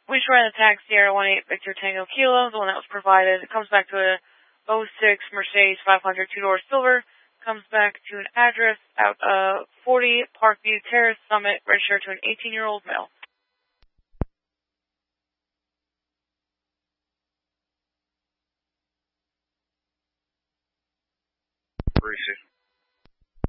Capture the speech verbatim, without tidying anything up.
We just ran the tag Sierra one eight Victor Tango Kilo, the one that was provided. It comes back to a oh six Mercedes five hundred two-door silver. Comes back to an address out of forty Parkview Terrace Summit, registered to an eighteen-year-old male. Receive.